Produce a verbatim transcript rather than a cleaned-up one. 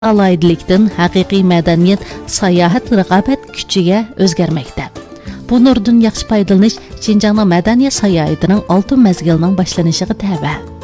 Alaydilikdan haqiqiy madaniyat, sayohat raqobat kuchiga o'zgarmoqda. Bu nurdan yaxshi foydalanish Şinjanning madaniyat sayohatining oltin mazgilining boshlanishiga tava.